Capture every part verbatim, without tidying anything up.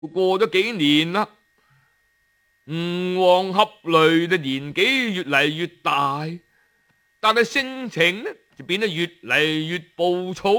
過咗幾年啦，吳王闔閭嘅年紀越嚟越大，但係性情呢就變得越嚟越暴躁。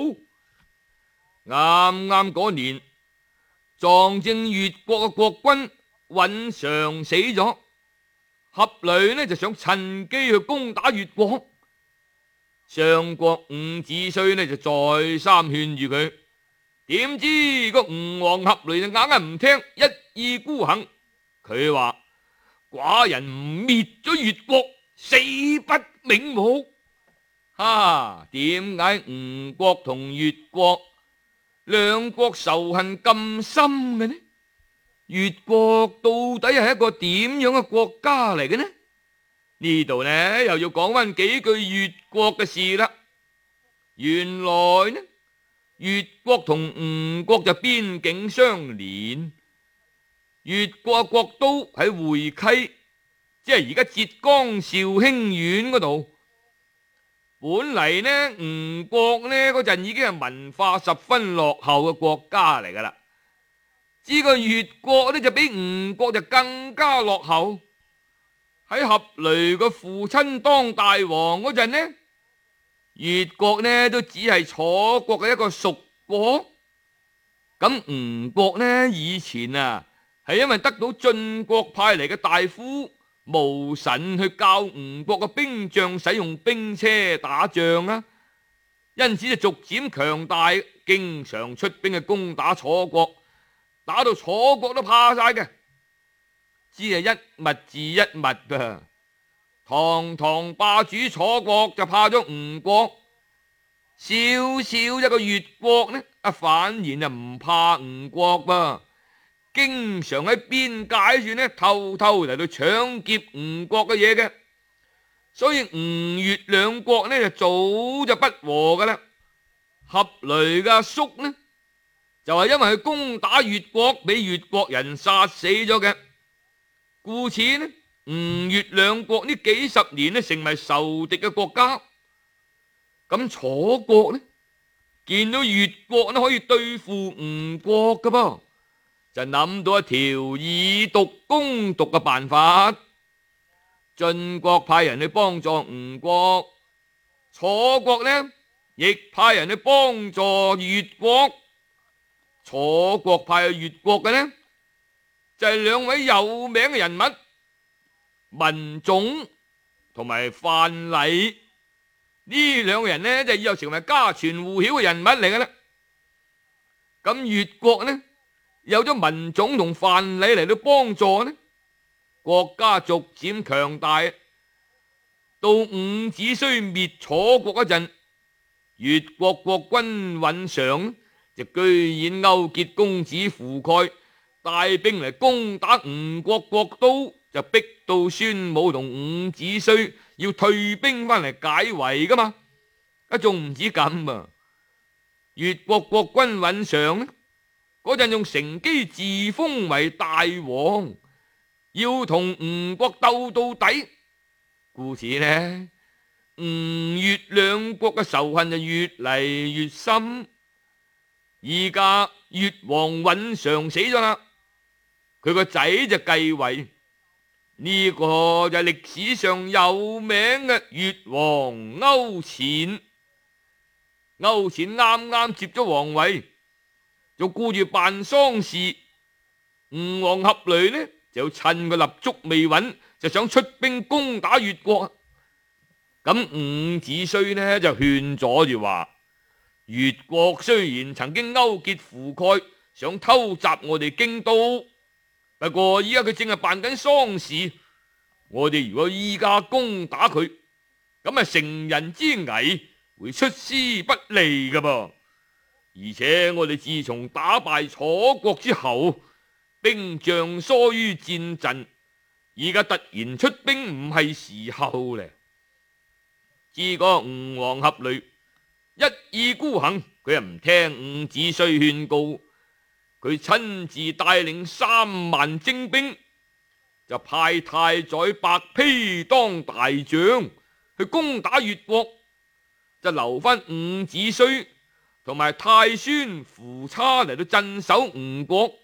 啱啱嗰年，撞正越國嘅國君尹常死咗，闔閭呢就想趁機去攻打越國。相國伍子胥呢就再三勸住佢，點知個吳王闔閭就硬係唔聽，一意孤行。佢話寡人唔滅咗越國，死不瞑目。哈，點解吳國同越國兩國仇恨咁深嘅呢？越國到底係一個點樣嘅國家嚟嘅呢？呢度呢又要講翻幾句越國嘅事啦。原來呢，越國同吳國就邊境相連，越國嘅國都喺會稽，即係而家浙江紹興縣嗰度。本嚟呢，吳國呢嗰陣已經係文化十分落後嘅國家嚟噶啦，只個越國呢就比吳國就更加落後。喺闔閭個父親當大王嗰陣呢，越國呢都只係楚國嘅一個屬國。咁吳國呢以前啊係因為得到晉國派嚟嘅大夫毛臣去教吳國嘅兵將使用兵車打仗啊，因此就逐漸強大，經常出兵去攻打楚國，打到楚國都怕晒嘅。只係一物治一物啊！堂堂霸主楚國就怕咗吳國，少少一個越國呢，啊反而就唔怕吳國噃，經常喺邊界處呢偷偷嚟到搶劫吳國嘅嘢嘅，所以吳越兩國呢就早就不和噶啦。闔閭嘅阿叔呢就係因為佢攻打越國，俾越國人殺死咗嘅。故此呢，吳越兩國呢幾十年呢成為仇敵嘅國家。咁楚國呢見到越國呢可以對付吳國㗎噃，就諗到一條以毒攻毒嘅辦法。晉國派人去幫助吳國，楚國呢亦派人去幫助越國。楚國派去越國嘅呢就係兩位有名嘅人物，文種同埋范蠡。呢兩個人呢就以後成為家傳戶曉嘅人物嚟嘅啦。咁越國呢有咗文種同范蠡嚟到幫助呢，國家逐漸強大。到伍子胥滅楚國嗰陣，越國國君尹常就居然勾結公子夫概，帶兵嚟攻打吳國國都，就逼到孫武同伍子胥要退兵翻嚟解圍噶嘛。啊，仲唔止咁啊！越國國君尹常呢嗰陣仲乘機自封為大王，要同吳國鬥到底。故此呢，吳越兩國嘅仇恨就越嚟越深。而家越王尹常死咗啦，佢個仔就繼位，呢、這個就係歷史上有名嘅越王勾踐。勾踐啱啱接咗皇位，就顧住辦喪事。吳王闔閭呢就趁佢立足未穩，就想出兵攻打越國。咁伍子胥呢就勸阻住話，越國雖然曾經勾結夫概，想偷襲我哋京都，不過依家佢正係辦緊喪事，我哋如果依家攻打佢，咁啊成人之危，會出師不利噶噃。而且我哋自從打敗楚國之後，兵將疏於戰陣，而家突然出兵唔係時候咧。知個吳王闔閭一意孤行，佢又唔聽伍子胥勸告，佢親自帶領三萬精兵，就派太宰白丕當大將去攻打越國，就留翻伍子胥同埋太孫夫差嚟到鎮守吳國。